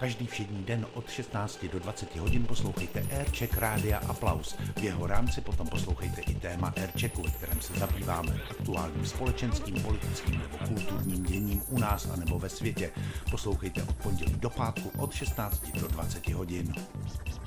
Každý všední den od 16 do 20 hodin poslouchejte Aircheck Rádia Aplaus. V jeho rámci potom poslouchejte i téma Airchecku, ve kterém se zabýváme aktuálním společenským, politickým nebo kulturním děním u nás a nebo ve světě. Poslouchejte od pondělí do pátku od 16 do 20 hodin.